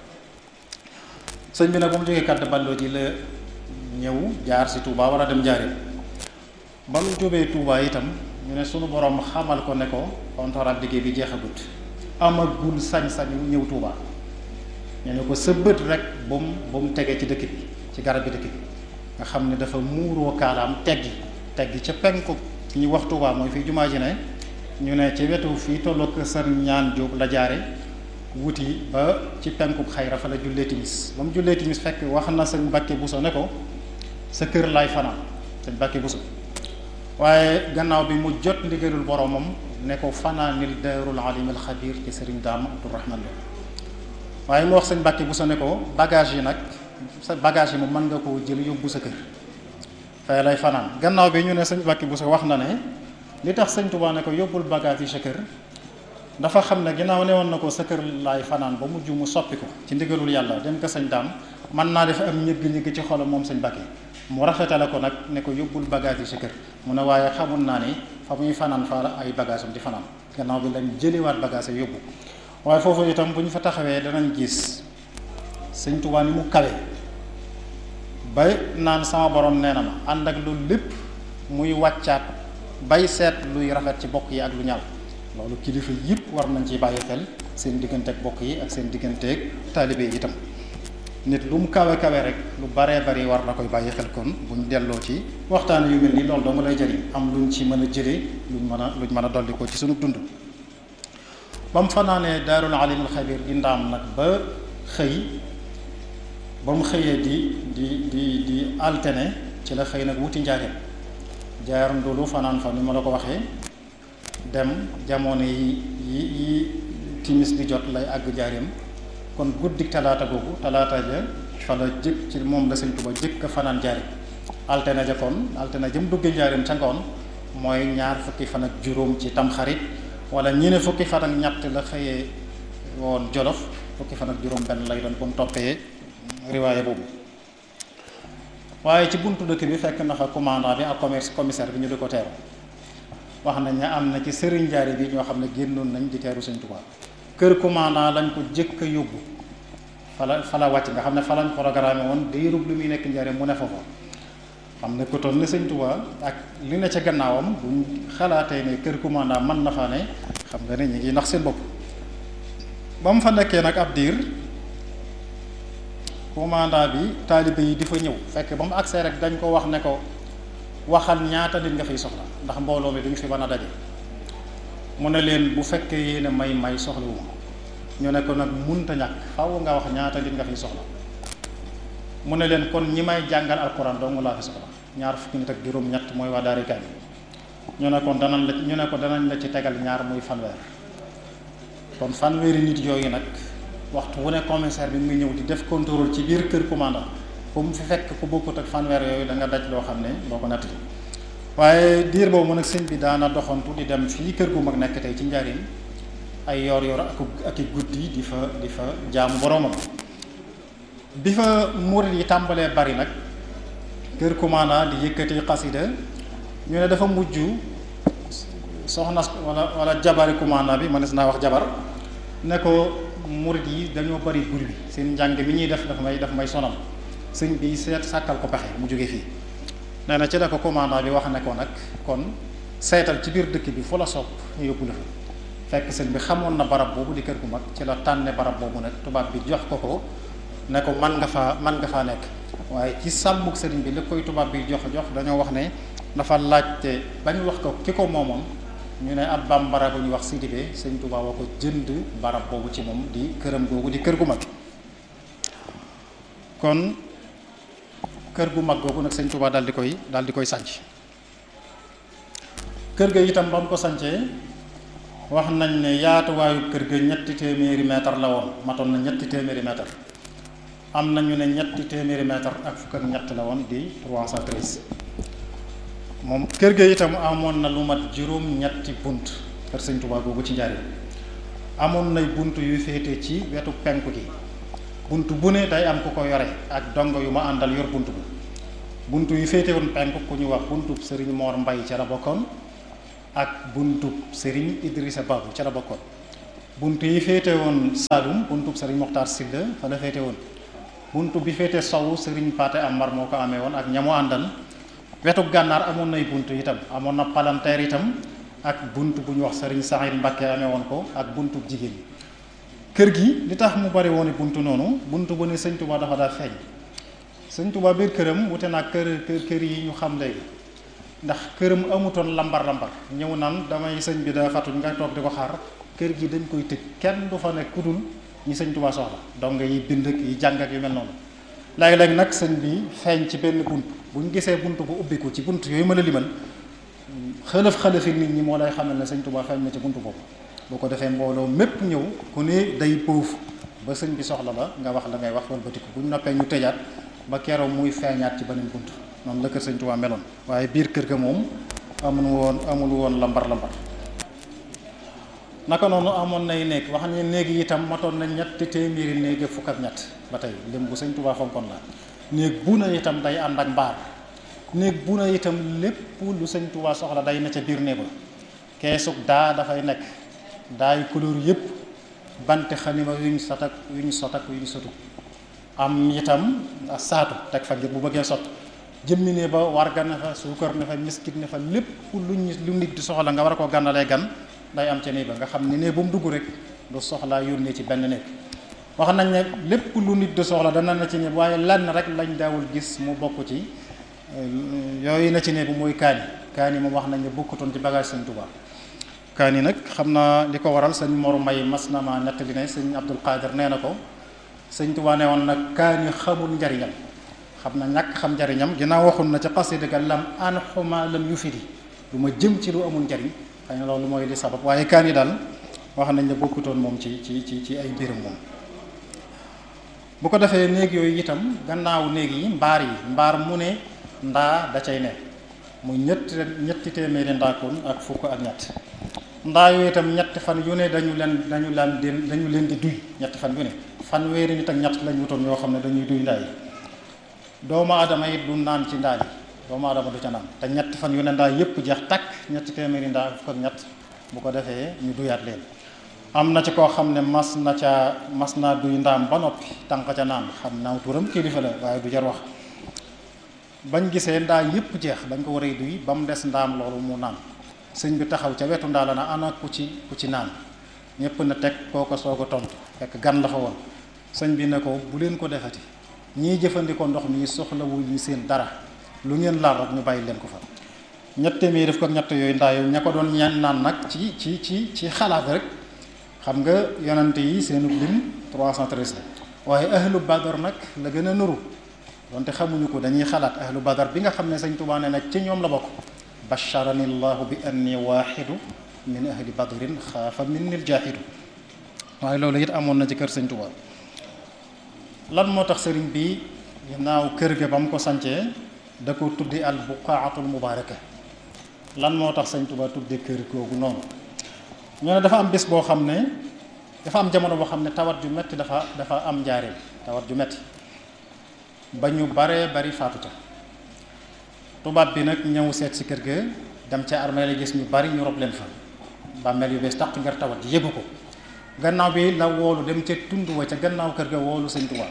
sëñ bi nag ba mu jógee Kadd Ballo ji la ñëw jaar si Touba war a dem Njaaréem ba mu jógee Touba itam ñu ne sunu borom xamal ko ne ko contrat liggéey bi jeexagut amagul sañ-sañu ñëw Touba ñu ne ko sa bët rek ba mu ba mu tegee ci dëkk bi ci garab bi dëkk bi nga xam ne dafa muuroo kaalaam teggi teggi ca penku fi ñu wax Touba mooy fii jumaa ji ne ñu ne ci wetu fii tolloog sër ñaan Jóob la jaare wuti ba ci penku xayra fa la jullee timis ba mu jullee timis fekk wax na sëñ Mbàkke Buso ne ko sa kër laay fanaan sëñ Mbàkke Buso waaye gannaaw bi mu jot ndigalul boromam ne ko fanaanil daarul alimil xabir ci sëriñ Daam Abdourahman Lo waaye mu wax sëñ Mbàkke Buso ne ko bagage yi nag sa bagage yi moom mën nga koo jël yóbbu sa kër fay lay fanaan gannaaw bi ñu ne sëñ Mbàkke Buso wax na ne li tax sëñ Tuubaa ne ko yóbbul bagage yi sa kër dafa xam ne ginnaaw ne woon na ko sa kër laay fanaan ba mujj mu soppi ko ci ndigalul yàlla dem ko sëñ Daam mën naa def am ñëgg-ñëgg ci xolam moom sëñ Mbàkke mu rafetale ko nag ne ko yóbbul bagage yi sa kër mu ne waaye xamul naa ni fa muy fanaan fa ay bagage am di fanaan gannaaw bi lañ jëliwaat bagage yi yóbbu waaye foofu itam bu ñu fa taxawee danañ gis sëñ Tuubaa ni mu kawe ba naan sama borom nee na ma ànd ak loolu lépp muy wàccaat bay seet luy rafet ci bokk yi ak lu ñaaw loolu kilifa yëpp war nañ ci bàyyi xel seen digganteeg bokk yi ak seen digganteeg taalibe yi itam nit lu mu kawe kawe rek lu baree bari war na koy bàyyi xel kon buñ delloo ci waxtaan yu mel nii loolu doo nga lay jëriñ am luñ ci mën a jëlee luñ mën a luñ mën a dolli ko ci sunu dund ba mu fanaanee daarul alimul xabir di ndaam nag ba xëy ba mu xëyee di di di di altine ci la xëy nag wuti njaareem jaar ndulu fanaan fa ni ma la ko waxee dem jamono yi yi yi timis di jot lay àgg njaareem kon guddik talaata googu talaata ja fa la jëkk ci moom la Sëñ Tuubaa jëkk fanaan njaareem altine ja kon altine jëm dugge njaareem ca ngoon mooy ñaar fukki fan ak juróom ci tamxarit wala ñi ne fukki fan ak ñett la xëyee woon Jolof fukki fan ak juróom benn lay doon bu mu toppee riwaaya boobu waaye ci buntu dëkk bi fekk na fa commandant bi ak commerce commissaire bi ñu di ko teeru wax nañ ne am na ci sëriñ Njaare bi ñoo xam ne génnoon nañ di teeru Sëñ Tuubaa kër commandant lañ ko jëkk a yóbbu fala fala wàcc nga xam ne fa lañ programme woon diirub lu muy nekk Njaare mu ne foofa xam ne ko toll ne Sëñ Tuubaa ak li ne ca gannaawam buñ xalaatee ne kër commandant mën na faa ne xam nga ne ñu ngi nax seen bopp ba mu fa nekkee nag ab diir commandant bi taalibe yi di fa ñëw fekk ba mu agsee rek dañ ko wax ne ko waxal ñaata nit nga fiy soxla ndax mbooloo mi duñ fi mën a daje mu ne leen bu fekkee yéene may may soxla wu ñu ne ko nag munta ñàkk faaw nga wax ñaata nit nga fiy soxla mu ne leen kon ñi may jàngal alxuraan dong laa fi soxla ñaar fukki nit ak juróom-ñett mooy waa daari kaay ñu ne kon danañ la ñu ne ko danañ la ci tegal ñaar muy fanweer kon fanweeri nit yooyu nag waxtu wu ne commissaire bi mu ngi ñëw di def contrôle ci biir kër commandant fu mu fi fekk ku bokkut ak fanweer yooyu da nga daj loo xam ne boo ko natt waaye diir boobu nag sëñ bi daana doxantu di dem fii kër gu mag nekk tey ci njariñ ay yor yor ak ak i guddi di fa di fa jaamu boromam bi fa murid yi tàmbalee bari nag kër commandant di yëkkati xasida ñu ne dafa mujj soxna wala wala jabari commandant bi mënees naa wax jabar ne ko murid yi dañoo bari bur bi seen njàng mi ñuy def dafa may dafa may sonal sëñ bi seet sàkkal ko pexe mu jóge fii nee na ci la ko commandant bi wax ne ko nag kon seetal ci biir dëkk bi fu la sopp ñu yóbbu la fa fekk sëñ bi xamoon na barab boobu di kër gu mag ci la tànne barab boobu nag tubaab bi jox ko ko ne ko man nga faa man nga faa nekk waaye ci sàmmuk sëriñ bi li koy tubaab bi jox jox dañoo wax ne dafa laajte bañ wax ko ki ko moomoon ñu ne ab bambara bu ñu wax Sidibé sëñ Tuubaa wa ko jënd barab boobu ci moom di këram googu di kër gu mag kon kër gu mag googu nag sëñ Tuubaa daal di koy daal di koy sànc kër ga itam ba mu ko sancee wax nañ ne yaatuwaayu kër ga ñetti téeméeri mètre la woon matoon na ñetti téeméeri mètre am na ñu ne ñetti téeméeri mètre ak fukk ak ñett la woon di trois cent treize moom kër ga itam amoon na lu mat juróom ñetti bunt kër sëñ Tuubaa googu ci Njaaréem amoon nay bunt yu féete ci wetu penku gi bunt bu ne day am ku ko yore ak dongo yu ma àndal yor bunt bi bunt yu féete woon penku ku ñu wax buntub sëriñ Mor Mbay ca la bokkoon ak buntub sëriñ Idrissa Babu ca la bokkoon bunt yi féete woon Saalum buntub sëriñ Moxtaar Silla fa la féete woon bunt bi féete sowu sëriñ Paate Amar moo ko amee woon ak ñamu àndal wetu gànnaar amoon nay bunt itam amoon na palanteer itam ak bunt bu ñu wax sëriñ Saxiir Mbàkke amee woon ko ak buntu jigéen ñi kër gi li tax mu bari woon bunt noonu bunt bu ne sëñ Tuubaa dafa daa feeñ sëñ Tuubaa biir këram wute naa kër kër kër yi ñu xam léegi ndax këram amutoon lambar lambar ñëw naan damay sëñ bi daa fatuñ nga toog di ko xaar kër gi dañ koy tëj kenn du fa nekk ku dul ñi sëñ Tuubaa soxla donc yi bind ak yi jàng ak yu mel noonu léegi-léegi nag sëñ bi feeñ ci benn bunt bu ñu gisee bunt bu ubbiku ci bunt yooyu ma la limal xëlëf xëlëfi nit ñi moo lay xamal ne sëñ Tuubaa feeñ na ci bunt boobu boo ko defee mbooloo mépp ñëw ku ne day poofu ba sëñ bi soxla la nga wax la ngay wax walbatiku bu ñu noppee ñu tëjaat ba keroog muy feeñaat ci beneen bunt noonu la kër sëñ Tuubaa meloon waaye biir kër ga moom amul woon amul woon lambar lambar naka noonu amoon nay néeg wax ne néeg yi itam matoon na ñetti téeméeri néeg fukk ak ñett ba tey lim bu sëñ Tuubaa fonkoon la néeg bu na itam day ànd ak mbaar néeg bu na itam lépp lu sëñ Tuubaa soxla day na ca biir néeg ba keesug daa dafay nekk daay couleur yëpp bante xanima yu ñu sot ak yu ñu sot ak yu ñu sotu am itam saatu teg fa ngir bu bëggee sot jëmmi ne ba warga na fa suukar na fa miskit na fa lépp lu ñu lu nit di soxla nga war a koo gànnalee gan day am ca néeg ba nga xam ne ne ba mu dugg rek du soxlaa yónnee ci benn néeg wax nañ ne lépp lu nit di soxla dana na ci néeg waaye lenn rek lañ daawul gis mu bokk ci yooyu na ci néeg bu mooy kaani kaani moom wax nañ ne bokkutoon ci bagage sëñ Tuubaa kaani nag xam naa li ko waral sëñ Mor May mas na ma nettali ne sëñ Abdul Qadir nee na ko sëñ Tuubaa ne woon nag kaani xamul njariñam, xam na ñàkk xam njariñam ginnaaw waxul na ca xasida ga lam an xuma lam yu firi lu ma jëm ci lu amul njariñ. xëy na loolu mooy li sabab waaye kaani daal wax nañ ne bokkutoon moom ci ci ci ci ay mbiram moom. bu ko defee néeg yooyu itam gannaaw néeg yi mbaar yi mbaar mu ne ndaa da cay ne muy ñetti ñetti téeméeri ndaakoon ak fukk ak ñett ndaa yooyu itam ñetti fan yu ne dañu leen dañu leen di dañu leen di duy ñetti fan yu ne fanweeri nit ak ñett lañ wutoon yoo xam ne dañuy duy ndaa yi doomu aadama it du naan ci ndaa yi doomu aadama du ca naan te ñetti fan yu ne ndaa yépp jeex takk ñetti téeméeri ndaa ak fukk ak ñett bu ko defee ñu duyaat leen. am na ci koo xam ne mas na ca mas naa duy ndaam ba noppi tànq ca naan xam naa turam kilifa la waaye du jar wax bañ gisee ndaa yépp jeex bañ ko war a duy ba mu des ndaam loolu mu naan sëñ bi taxaw ca wetu ndaa la na ana ku ci ku ci naan ñépp na teg kooko soog a tontu fekk gan la fa woon sëñ bi ne ko bu leen ko defati ñiy jëfandikoo ndox mi soxlawul ñu seen dara lu ngeen laal rek ñu bàyyi leen ko fa. ñett téeméer def ko ñett yooyu ndaa yooyu ña ko doon ñaan naan nag ci ci ci ci xalaat rek. xam nga yonante yi seenu lim trois cent treize la waaye ahlu badar nag la gën a nuru donte xamuñu ko dañuy xalaat ahlu badar bi nga xam ne sëñ Tuubaa ne nag ci ñoom la bokk basharani llahu bi anni waaxidu min ahli badrin xaafa minni ljaahidu waaye loolu it amoon na ci kër sëñ Tuubaa lan moo tax sëriñ bi ginnaaw kër ga ba mu ko sancee da ko tuddi al buqaatul mubaaraka lan moo tax sëñ Tuubaa tuddi kër googu noonu ñu ne dafa am bés boo xam ne dafa am jamono boo xam ne tawat ju metti dafa dafa am njaareem tawat ju metti ba ñu baree bari faatu ca tubaab bi nag ñëw seet si kër ga dem ca armée la gis ñu bari ñu rob leen fa bàmmeel yu bees tàq ngir tawat ji yëgu ko gannaaw bi la woolu dem ca tund wa ca gannaaw kër ga woolu sëñ Tuubaa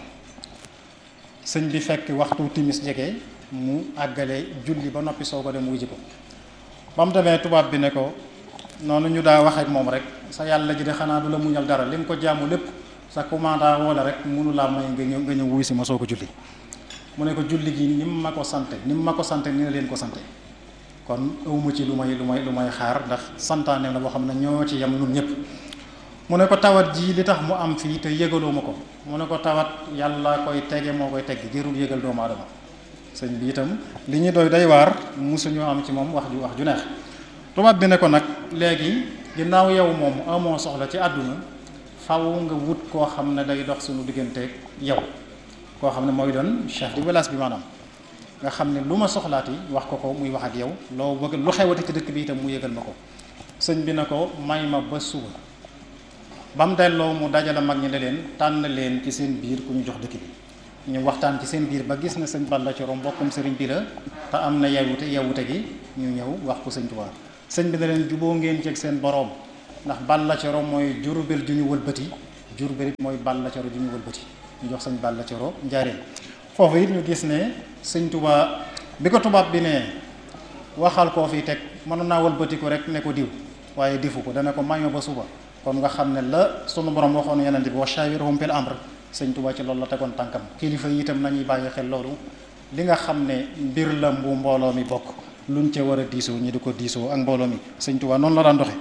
sëñ bi fekk waxtu timis jege mu àggale julli ba noppi soo ko dem wuji ko ba mu demee tubaab bi ne ko noonu ñu daa wax ak moom rek sa yàlla ji de xanaa du la muñal dara li mu ko jaamu lépp sa commanda wala rek mënu laa may nga ñëw nga ñëw wuy si ma soo ko julli mu ne ko julli gi ni mu ma ko sante ni mu ma ko sante ni na leen ko sante kon awma ci lu may lu may lu may xaar ndax santaane la boo xam ne ñoo ci yem nun ñëpp mu ne ko tawat ji li tax mu am fii te yëgaloo ma ko mu ne ko tawat yàlla koy tege moo koy tegg jërul yëgal doomu aadama sëñ bi itam li ñu doy day waar musuñoo am ci moom wax ju wax ju neex tubaab bi ne ko nag léegi ginnaaw yow moom amoo soxla ci àdduna faw nga wut koo xam ne day dox suñu digganteeg yow koo xam ne mooy doon chef de village bi maanaam nga xam ne lu ma soxlaati wax ko ko muy wax ak yow loo bëgg lu xewati ci dëkk bi itam mu yëgal ma ko sëñ bi ne ko may ma ba suba ba mu delloo mu dajale mag ñi ne leen tànn leen ci seen biir ku ñu jox dëkk bi ñu waxtaan ci seen biir ba gis na sëñ Balla Coro mbokkum sëriñ bi la te am na yewute yewute gi ñu ñëw wax ko sëñ Tuubaa sëñ bi ne leen juboo ngeen ceeg seen boroom ndax Balla Coro mooy Jurbel ju ñu wëlbati Jurbel it mooy Balla Coro ju ñu wëlbati ñu jox sëñ Balla Coro njaareem foofu it ñu gis ne sëñ Tuubaa bi ko tubaab bi ne waxal koo fi teg mënoon naa wëlbati ko rek ne ko diw waaye difu ko dana ko mayoo ba suba kon nga xam ne la sunu borom waxoon yeneen bi wa shaawirhum fil amr sëñ Tuubaa ci loolu la tegoon tànkam kilifa yi itam nañuy bàyyi xel loolu li nga xam ne mbir la bu mbooloo mi bokk luñ ca war a diisoo ñi di ko diisoo ak mbooloo mi sëñ Tuubaa noonu la daan doxe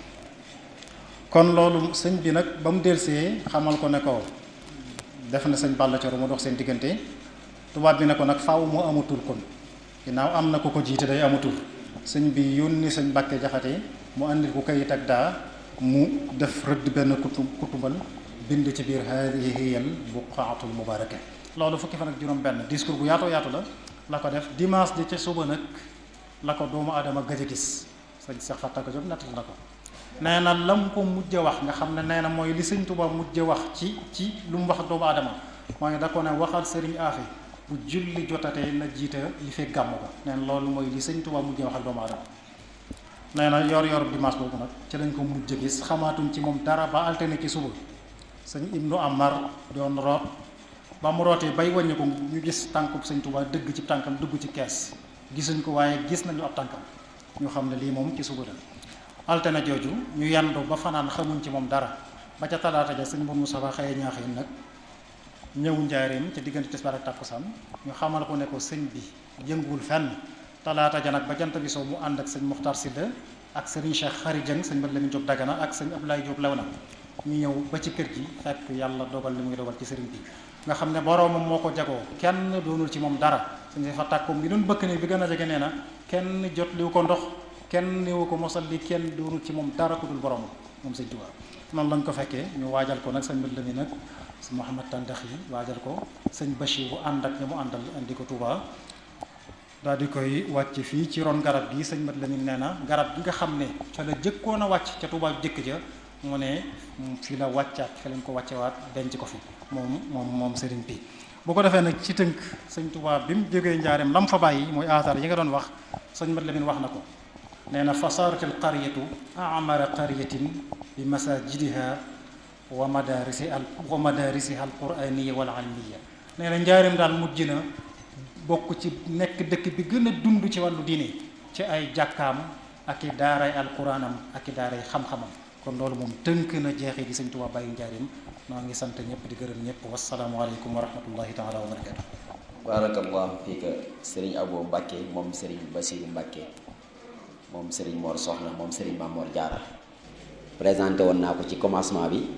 kon loolu sëñ bi nag ba mu delsee xamal ko ne ko def na sëñ Balla Coro mu dox seen diggante tubaab bi ne ko nag faaw mu amatul kon ginnaaw am na ko ko jiite day amatul sëñ bi yónni sëñ Mbàkke Jaxate mu andil ko kayit ak daa mu def rëdd benn kutu kutubal bind ci biir haadihi hiyal buqaatul mubaaraka loolu fukki fan ak juróom benn discours bu yaatoo yaatu la la ko def dimanche di ca suba nag la ko doomu aadama gëj a gis sëñ Seex Fatta ko Jóob nattal na ko nee na lam ko mujj a wax nga xam ne nee na mooy li sëñ Tuubaa mujj a wax ci ci lu mu wax doomu aadama mooy da ko ne waxal sëriñ Afe bu julli jotatee na jiita li fekk gàmm ko nee na loolu mooy li sëñ Tuubaa mujj a wax ak doomu aadama nee na yor yor dimanche boobu nag ci lañ ko mujj a gis xamaatuñ ci moom dara ba altine ci suba sëñ Ibnu Amar doon root ba mu rootee bay wàññi ko ñu gis tànkub sëñ Tuubaa dëgg ci tànkam dugg ci kees gisuñ ko waaye gis nañu ab tànkam ñu xam ne lii moom ci suba la altine jooju ñu yandu ba fanaan xamuñ ci moom dara ba ca talaata ja sëñ Mbour Moussa xëye ñaaxee nag ñëw njaareem ca diggante tisbaar ak takkusaan ñu xamal ko ne ko sëñ bi yënguwul fenn talaata ja nag ba jant bi soo mu ànd ak sëñ Muxtar Silla ak sëriñ Cheikh Xari Jëng sëñ Mat Lamin Jóob Dagana ak sëñ Abdoulaye Jóob Lewna ñu ñëw ba ci kër gi fekk yàlla dogal li muy dogal ci sëriñ bi nga xam ne boroomam moo ko jagoo kenn doonul ci moom dara sëñ fa tàkkoom bi doon bëkk ne bi gën a jege nee na kenn jot liwu ko ndox kenn niwu ko mosal li kenn doonul ci moom dara ku dul boroomam moom sëñ Tuubaa noonu lañ ko fekkee ñu waajal ko nag sëñ Mat Lamin nag sëñ Mouhamad Tandax yi waajal ko sëñ Bachir bu ànd ak ña mu àndal andi ko Tuubaa daal di koy wàcc fii ci ron garab gi sëñ Mat Lamin nee na garab gi nga xam ne ca la jëkkoon a wàcc ca Tuubaa jëkk ja mu ne fii la wàccaat fi lañ ko wàccewaat denc ko fi moom moom moom sëriñ bi bu ko defee nag ci tënk sëñ Tuubaa bi mu jógee njaareem lam fa bàyyi mooy aatar yi nga doon wax sëñ Mat Lamin wax na ko nee na fasaaratil qaryatu amara qaryatin bi masajidiha wa madarisi al wa madarisiha al quraniya wal almiya nee na njaareem daal mujj na bokk ci nekk dëkk bi gën a dund ci wàllu diine ci ay jàkkaam ak i daaray alquranam ak i daaray xam-xamam kon loolu moom tënk na jeexee di sëñ Tuubaa bàyyi njaareem noo ngi sant ñëpp di gërëm ñëpp wasalaamualeykum wa rahmatullahi taala wa barakatu barakallahu fiika sëriñ Abo Mbàkke moom sëriñ Basiru Mbàkke moom sëriñ Mor Soxna moom sëriñ Mamor Jaara présenté woon naa ko ci commencement bi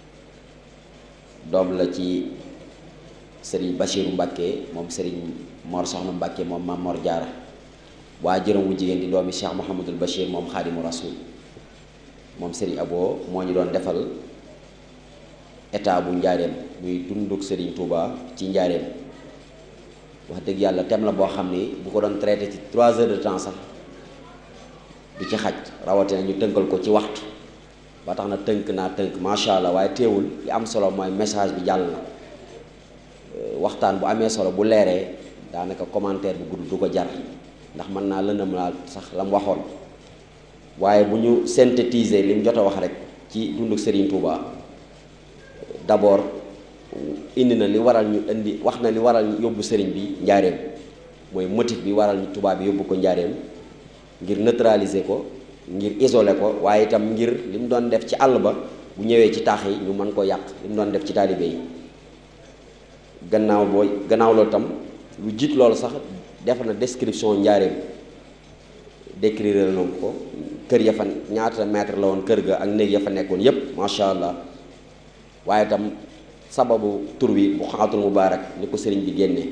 doom la ci sëriñ Basiru Mbàkke moom sëriñ Mor Soxna Mbàkke moom Mamor Jaara waa jërëm wu jigéen di doomi Cheikh Mouhamadul Bachir moom Xaadimu Rasul moom sëriñ Abo moo ñu doon defal état bu njaareem muy dunduk sëriñ Touba ci njaareem wax dëgg yàlla thème la boo xam ni bu ko doon traité ci trois heures de temps sax du ci xaj rawatina ñu tënkal ko ci waxtu ba tax na tënk naa tënk macha allah waaye teewul li am solo mooy message bi jàll na waxtaan bu amee solo bu leeree daanaka commentaire bu gudd du ko jar ndax mën naa lëndam laa sax la mu waxoon waaye bu ñu synthétiser li mu jot a wax rek ci dunduk Serigne Touba d'abord indi na li waral ñu indi wax na li waral ñu yóbbu Serigne bi njaareem mooy motif bi waral ñu Touba bi yóbbu ko njaareem ngir neutraliser ko ngir isoler ko waaye itam ngir li mu doon def ci àll ba bu ñëwee ci taax yi ñu mën ko yàq li mu doon def ci taalibe yi gannaaw booy gannaaw loolu tam lu jiit loolu sax def na description njaareem décrire na ko kër ya fa ñaata mètre la woon kër ga ak néeg ya fa nekkoon yépp macha allah waaye itam sababu tur wi bu xaatul mubaarak ni ko sëriñ bi génnee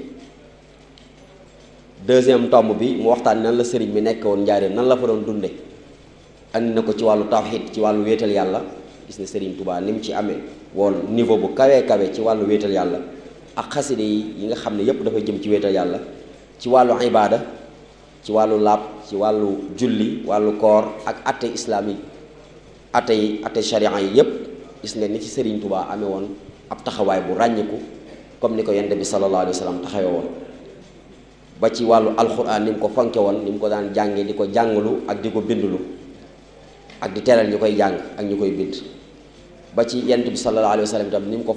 deuxième tomb bi mu waxtaan nan la sëriñ bi nekk woon njaareem nan la fa doon dunde andi na ko ci wàllu tawxiid ci wàllu wéetal yàlla gis ne sëriñ Touba ni mu ci amee woon niveau bu kawee kawe ci wàllu wéetal yàlla ak xaside yi yi nga xam ne yépp dafa jëm ci wéetal yàlla ci wàllu ibaada ci wàllu laab ci wàllu julli wàllu koor ak atte islamique atte yi atte sharia yi yépp gis nga ni ci Serigne Touba amee woon ab taxawaay bu ràññiku comme ni ko yonent bi sallallahu alayhi wa sallam taxawee woon ba ci wàllu alxuraan ni mu ko fonke woon ni mu ko daan jànge di ko jàngalu ak di ko bindulu ak di teral ñu koy jàng ak ñu koy bind ba ci yonent bi sallallahu alayhi wa sallam itam ni mu ko